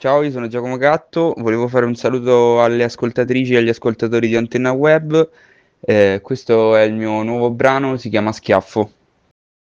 Ciao, io sono Giacomo Gatto, volevo fare un saluto alle ascoltatrici e agli ascoltatori di Antenna Web. Questo è il mio nuovo brano, si chiama Schiaffo.